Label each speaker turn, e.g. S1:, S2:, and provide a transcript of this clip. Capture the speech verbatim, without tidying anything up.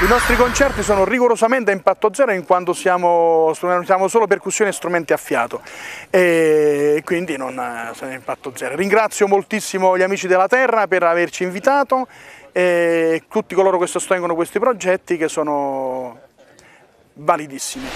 S1: nostri concerti sono rigorosamente a impatto zero in quanto siamo, siamo solo percussioni e strumenti a fiato e quindi non sono a impatto zero. Ringrazio moltissimo gli amici della Terra per averci invitato e tutti coloro che sostengono questi progetti che sono validissimi.